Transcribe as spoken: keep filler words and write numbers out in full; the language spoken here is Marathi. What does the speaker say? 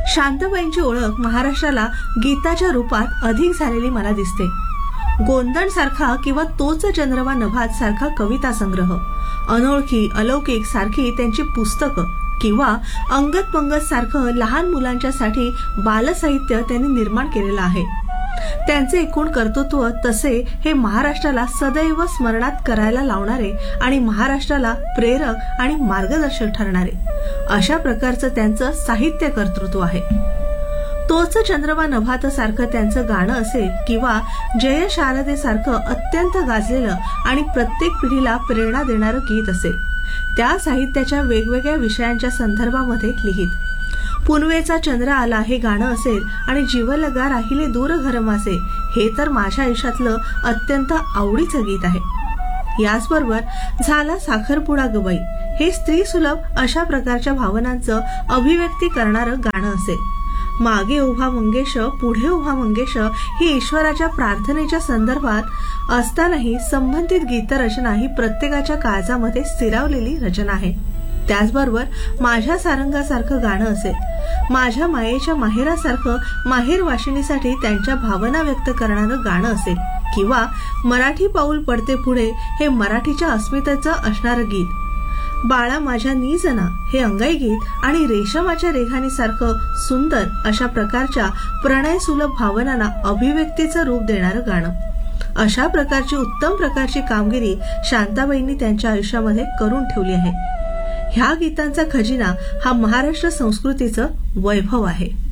शांताबाईंची ओळख महाराष्ट्राला गीताच्या रूपात अधिक झालेली मला दिसते. गोंदण सारखा किंवा तोच चंद्रमा नभात सारखा कविता संग्रह, अनोळखी अलौकिक सारखी त्यांची पुस्तकं किंवा अंगद पंगत सारखं लहान मुलांच्यासाठी बालसाहित्य त्यांनी निर्माण केलेलं आहे. त्यांचे एकूण कर्तृत्व तसे हे महाराष्ट्राला सदैव स्मरणात करायला लावणारे आणि महाराष्ट्राला प्रेरक आणि मार्गदर्शक ठरणारे अशा प्रकारचं त्यांचं साहित्य कर्तृत्व आहे. तोच चंद्रमा नभात सारखं त्यांचं गाणं असेल किंवा जय शारदे सारखं अत्यंत गाजलेलं आणि प्रत्येक पिढीला प्रेरणा देणारं गीत असेल, त्या साहित्याच्या वेगवेगळ्या विषयांच्या संदर्भामध्ये लिहित. पुनवेचा चंद्र आला हे गाणं असेल आणि जीवलगा राहिले दूर घरमासे हे तर माझ्या आयुष्यातलं अत्यंत आवडीचं गीत आहे. याचबरोबर झाला साखरपुडा गबाई हे स्त्री सुलभ अशा प्रकारच्या भावनांचं अभिव्यक्ती करणारं गाणं असेल. मागे उभा मंगेश पुढे उभा मंगेश ही ईश्वराच्या प्रार्थनेच्या संदर्भात असतानाही संबंधित गीतरचना ही प्रत्येकाच्या काळजामध्ये स्थिरावलेली रचना आहे. त्याचबरोबर माझ्या सारंगासारखं गाणं असेल, माझ्या मायेच्या माहेरासारखं माहेर वाशिणीसाठी त्यांच्या भावना व्यक्त करणारं गाणं असेल किंवा मराठी पाऊल पडते पुढे हे मराठीच्या अस्मितेचं असणारं गीत, बाळा माझ्या निजना हे अंगाई गीत आणि रेशमाच्या रेघानीसारखं सुंदर अशा प्रकारच्या प्रणयसुलभ भावनांना अभिव्यक्तीचं रूप देणारं गाणं, अशा प्रकारची उत्तम प्रकारची कामगिरी शांताबाईंनी त्यांच्या आयुष्यामध्ये करून ठेवली आहे. ह्या गीतांचा खजिना हा महाराष्ट्र संस्कृतीचं वैभव आहे.